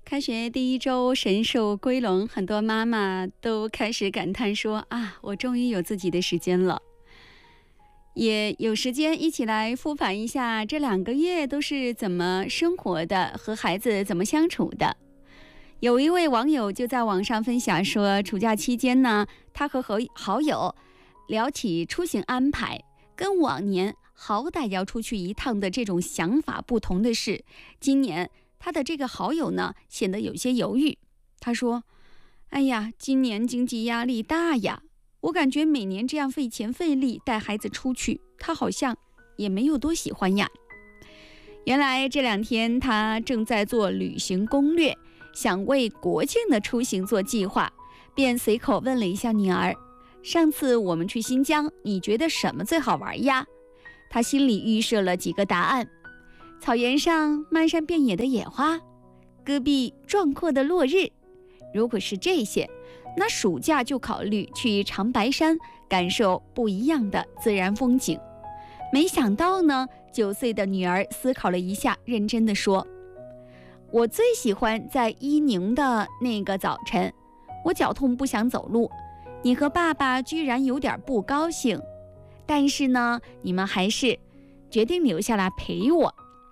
开学第一周神兽归笼，很多妈妈都开始感叹说啊，我终于有自己的时间了，也有时间一起来复盘一下这2个月都是怎么生活的，和孩子怎么相处的。有一位网友就在网上分享说，暑假期间呢，他和好友聊起出行安排，跟往年好歹要出去一趟的这种想法不同的是，今年他的这个好友呢，显得有些犹豫。他说，哎呀，今年经济压力大呀，我感觉每年这样费钱费力带孩子出去，他好像也没有多喜欢呀。原来这2天他正在做旅行攻略，想为国庆的出行做计划，便随口问了一下女儿，上次我们去新疆，你觉得什么最好玩呀？他心里预设了几个答案，草原上漫山遍野的野花，戈壁壮阔的落日。如果是这些，那暑假就考虑去长白山，感受不一样的自然风景。没想到呢，9岁的女儿思考了一下，认真地说，我最喜欢在伊宁的那个早晨，我脚痛不想走路，你和爸爸居然有点不高兴，但是呢，你们还是决定留下来陪我。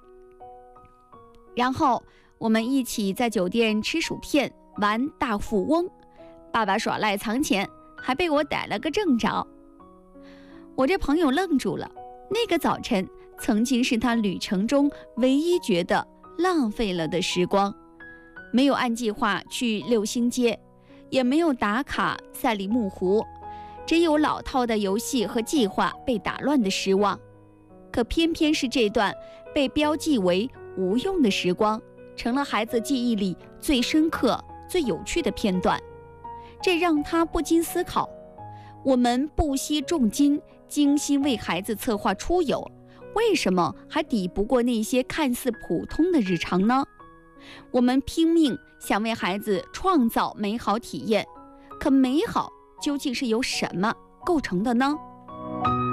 然后我们一起在酒店吃薯片，玩大富翁，爸爸耍赖藏钱，还被我逮了个正着。我这朋友愣住了，那个早晨曾经是他旅程中唯一觉得浪费了的时光，没有按计划去六星街，也没有打卡赛里木湖，只有老套的游戏和计划被打乱的失望。可偏偏是这段被标记为无用的时光，成了孩子记忆里最深刻最有趣的片段。这让他不禁思考，我们不惜重金精心为孩子策划出游，为什么还抵不过那些看似普通的日常呢？我们拼命想为孩子创造美好体验，可美好究竟是由什么构成的呢？